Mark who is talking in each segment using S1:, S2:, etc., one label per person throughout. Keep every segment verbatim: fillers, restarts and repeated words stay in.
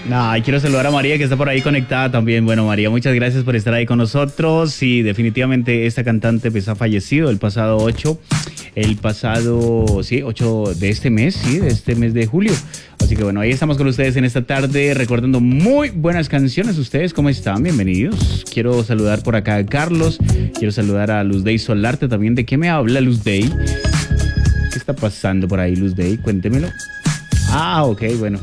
S1: No, y quiero saludar a María que está por ahí conectada también. Bueno, María, muchas gracias por estar ahí con nosotros. Sí, definitivamente esta cantante pues ha fallecido el pasado ocho, el pasado, sí, ocho de este mes, sí, de este mes de julio. Así que bueno, ahí estamos con ustedes en esta tarde recordando muy buenas canciones. ¿Ustedes cómo están? Bienvenidos. Quiero saludar por acá a Carlos, quiero saludar a Luz Day Solarte también. ¿De qué me habla Luz Day? ¿Qué está pasando por ahí, Luz Day? Cuéntemelo. Ah, ok, bueno.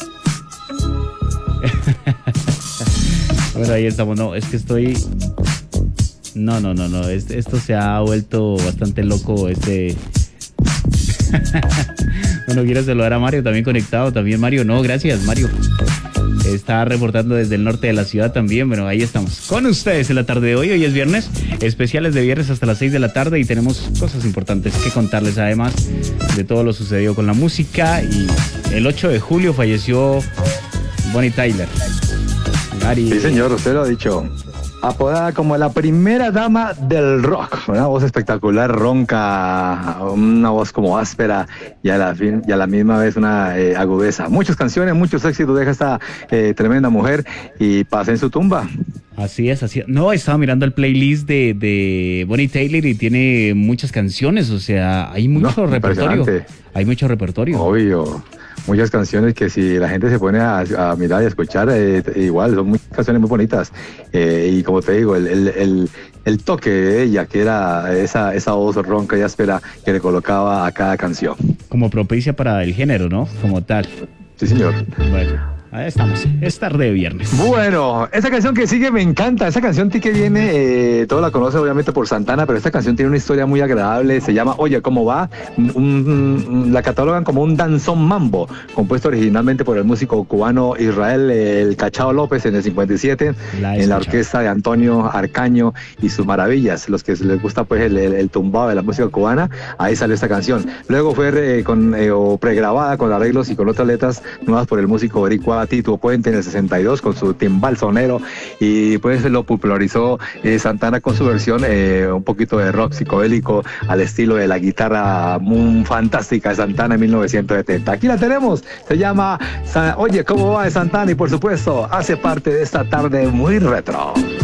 S1: Bueno, ahí estamos. No, es que estoy... No, no, no, no. Este, esto se ha vuelto bastante loco, este... Bueno, quiero saludar a Mario, también conectado. También Mario, no, gracias, Mario. Está reportando desde el norte de la ciudad también. Bueno, ahí estamos con ustedes en la tarde de hoy. Hoy es viernes, especiales de viernes hasta las seis de la tarde y tenemos cosas importantes que contarles, además de todo lo sucedido con la música. Y el ocho de julio falleció Bonnie Tyler. Gary.
S2: Sí, señor, usted lo ha dicho. Apodada como la primera dama del rock. Una voz espectacular, ronca, una voz como áspera y a la, fin, y a la misma vez una eh, agudeza. Muchas canciones, muchos éxitos deja esta eh, tremenda mujer y pasa en su tumba.
S1: Así es, así es. No, estaba mirando el playlist de, de Bonnie Tyler y tiene muchas canciones, o sea, hay mucho no, repertorio. Hay mucho repertorio.
S2: Obvio. Muchas canciones que si la gente se pone a, a mirar y a escuchar, eh, igual son muy, canciones muy bonitas. Eh, y como te digo, el, el, el, el toque de ella, que era esa, esa voz ronca y áspera que le colocaba a cada canción.
S1: Como propicia para el género, ¿no? Como tal.
S2: Sí, señor.
S1: Bueno. Ahí estamos, es tarde de viernes.
S2: Bueno, esa canción que sigue me encanta. Esa canción que viene, eh, todos la conocen obviamente por Santana, pero esta canción tiene una historia muy agradable. Se llama Oye, ¿cómo va? Un, un, la catalogan como un danzón mambo, compuesto originalmente por el músico cubano Israel El Cachao López en el cincuenta y siete, la en la orquesta de Antonio Arcaño y sus maravillas. Los que les gusta pues el, el, el tumbado de la música cubana, ahí sale esta canción. Luego fue eh, con, eh, o pregrabada con arreglos y con otras letras nuevas por el músico boricua Tito Puente en el sesenta y dos con su timbal sonero, y pues lo popularizó eh, Santana con su versión eh, un poquito de rock psicodélico al estilo de la guitarra muy fantástica de Santana en mil novecientos setenta. Aquí la tenemos, se llama Oye, ¿cómo va de Santana? Y por supuesto hace parte de esta tarde muy retro.